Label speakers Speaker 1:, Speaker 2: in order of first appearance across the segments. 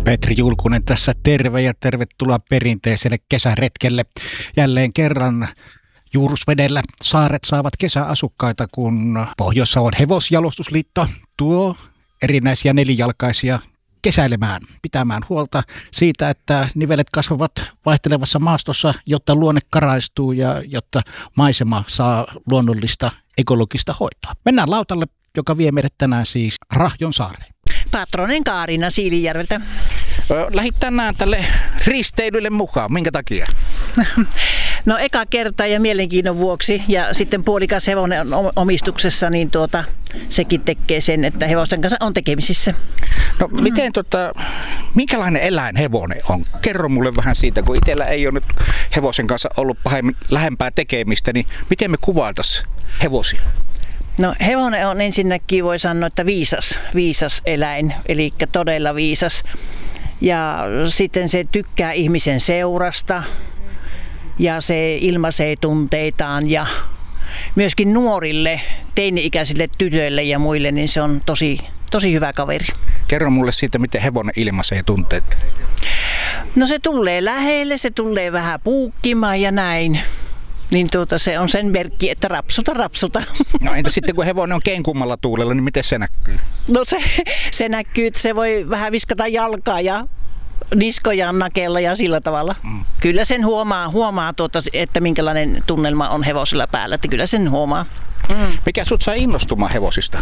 Speaker 1: Petri Julkunen tässä terve ja tervetuloa perinteiselle kesäretkelle. Jälleen kerran Juurusvedellä saaret saavat kesäasukkaita, kun Pohjois-Savon hevosjalostusliitto tuo erinäisiä nelijalkaisia kesäilemään, pitämään huolta siitä, että nivelet kasvavat vaihtelevassa maastossa, jotta luonne karaistuu ja jotta maisema saa luonnollista ekologista hoitoa. Mennään lautalle, joka vie meidät tänään siis Rahjon saareen.
Speaker 2: Patronen Kaarina Siilinjärveltä.
Speaker 1: Lähdit tänään tälle risteilylle mukaan. Minkä takia?
Speaker 2: No eka kerta ja mielenkiinnon vuoksi ja sitten puolikas hevonen on omistuksessa, niin sekin tekee sen, että hevosten kanssa on tekemisissä.
Speaker 1: No miten minkälainen eläin hevonen on? Kerro mulle vähän siitä, kun itsellä ei ole nyt hevosen kanssa ollut pahemmin lähempää tekemistä, niin miten me kuvailtaisiin hevosia?
Speaker 2: No hevonen on ensinnäkin, voi sanoa, että viisas eläin, eli todella viisas. Ja sitten se tykkää ihmisen seurasta ja se ilmaisee tunteitaan ja myöskin nuorille, teini-ikäisille tytöille ja muille, niin se on tosi hyvä kaveri.
Speaker 1: Kerro mulle siitä, miten hevonen ilmaisee tunteita.
Speaker 2: No se tulee lähelle, se tulee vähän puukkimaan ja näin. Niin se on sen merkki, että rapsuta.
Speaker 1: No entä sitten kun hevonen on kenkummalla tuulella, niin miten se näkyy?
Speaker 2: No se näkyy, että se voi vähän viskata jalkaa ja niskojaan nakella ja sillä tavalla. Kyllä sen huomaa että minkälainen tunnelma on hevosilla päällä, että kyllä sen huomaa.
Speaker 1: Mikä sut sai innostumaan hevosista?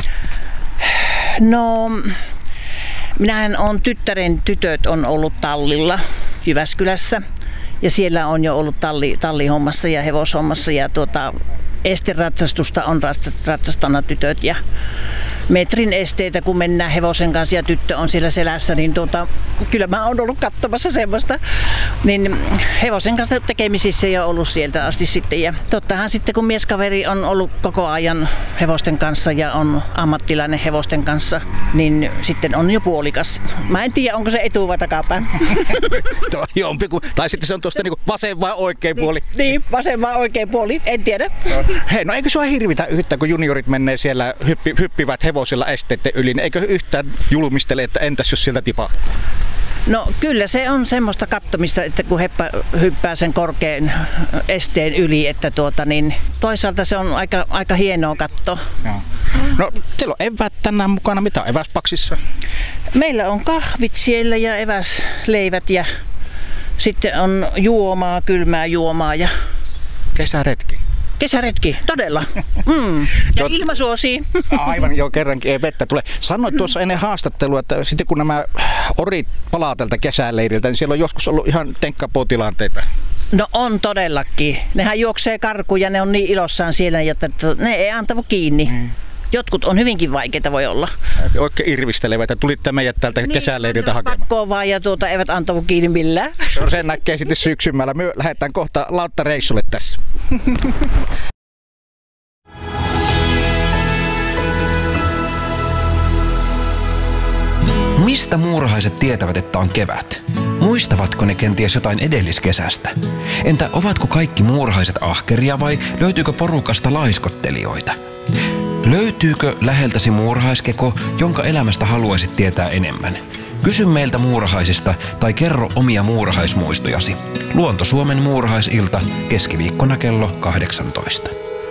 Speaker 2: No, minähän on tytöt on ollut tallilla Jyväskylässä. Ja siellä on jo ollut tallihommassa ja hevoshommassa ja esteratsastusta on ratsastanut tytöt ja metrin esteitä, kun mennään hevosen kanssa ja tyttö on siellä selässä, niin kyllä mä oon ollut katsomassa semmoista. Niin hevosen kanssa tekemisissä ja ollut sieltä asti sitten. Ja tottahan sitten, kun mieskaveri on ollut koko ajan hevosten kanssa ja on ammattilainen hevosten kanssa, niin sitten on jo puolikas. Mä en tiedä, onko se etu- vai takapäin.
Speaker 1: Tai sitten se on tuosta niin vasen vai oikea puoli.
Speaker 2: Niin, vasen vai oikea puoli, en tiedä.
Speaker 1: Hei, no eikö sua hirvitä yhtään, kun juniorit menee siellä hyppivät hevosilla esteiden yli, niin eikö yhtään julmistele, että entäs jos sieltä tipaa?
Speaker 2: No kyllä se on semmoista katsomista, että kun hyppää sen korkean esteen yli, että niin toisaalta se on aika hienoa katsoa.
Speaker 1: No teillä on eväät tänään mukana, mitä on eväspaksissa?
Speaker 2: Meillä on kahvit siellä ja eväsleivät ja sitten on kylmää juomaa ja Kesäretki, todella. Ja ilmasuosia.
Speaker 1: Aivan, joo, kerrankin ei vettä tule. Sanoit tuossa ennen haastattelua, että sitten kun nämä orit palaa tältä kesäleiriltä, niin siellä on joskus ollut ihan tenkkapotilanteita.
Speaker 2: No on todellakin. Nehän juoksee karkuun ja ne on niin ilossaan siellä, että ne ei antavu kiinni. Jotkut on hyvinkin vaikeita voi olla.
Speaker 1: Oikein irvistelevät, että tulitte meidät täältä kesäleiriltä hakemaan.
Speaker 2: Pakkoa vaan ja eivät antavu kiinni millään.
Speaker 1: No, sen näkee sitten syksymällä. Me lähdetään kohta lauttareissulle tässä.
Speaker 3: Mistä muurahaiset tietävät, että on kevät? Muistavatko ne kenties jotain edelliskesästä? Entä ovatko kaikki muurahaiset ahkeria vai löytyykö porukasta laiskottelijoita? Löytyykö läheltäsi muurahaiskeko, jonka elämästä haluaisit tietää enemmän? Kysy meiltä muurahaisista tai kerro omia muurahaismuistojasi. Luonto Suomen muurahaisilta keskiviikkona kello 18.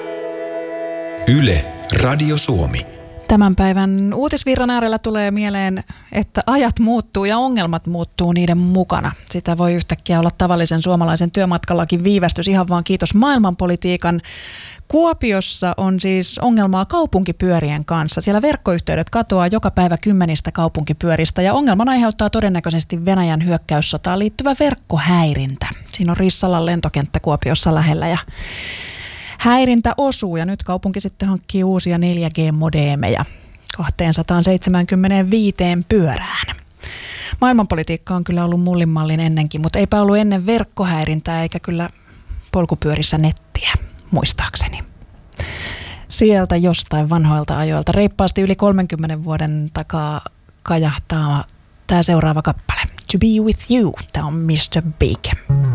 Speaker 4: Yle, Radio Suomi.
Speaker 5: Tämän päivän uutisvirran äärellä tulee mieleen, että ajat muuttuu ja ongelmat muuttuu niiden mukana. Sitä voi yhtäkkiä olla tavallisen suomalaisen työmatkallakin viivästys ihan vaan kiitos maailmanpolitiikan. Kuopiossa on siis ongelmaa kaupunkipyörien kanssa. Siellä verkkoyhteydet katoaa joka päivä 10 kaupunkipyöristä ja ongelman aiheuttaa todennäköisesti Venäjän hyökkäyssotaan liittyvä verkkohäirintä. Siinä on Rissalan lentokenttä Kuopiossa lähellä ja häirintä osuu ja nyt kaupunki sitten hankkii uusia 4G-modeemeja 275 pyörään. Maailmanpolitiikka on kyllä ollut mullinmallin ennenkin, mutta eipä ollut ennen verkkohäirintää eikä kyllä polkupyörissä nettiä, muistaakseni. Sieltä jostain vanhoilta ajoilta reippaasti yli 30 vuoden takaa kajahtaa tämä seuraava kappale. To be with you, tämä on Mr. Big.